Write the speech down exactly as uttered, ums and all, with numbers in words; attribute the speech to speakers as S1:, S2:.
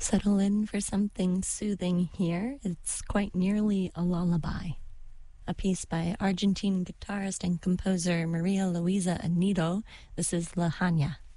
S1: Settle in for something soothing here. It's quite nearly a lullaby. A piece by Argentine guitarist and composer Maria Luisa Anido. This is La Haña.